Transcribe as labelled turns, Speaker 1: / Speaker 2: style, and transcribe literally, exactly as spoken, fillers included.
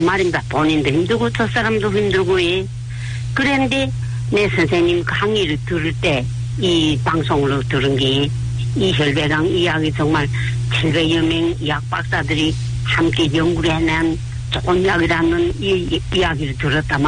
Speaker 1: 말입니다. 본인도 힘들고 저 사람도 힘들고 예. 그런데 내 선생님 강의를 들을 때 이 방송으로 들은 게 이 혈배강 이야기 정말 칠백여 명 약 박사들이 함께 연구를 해낸 좋은 약이라는 이, 이 이야기를 들었다만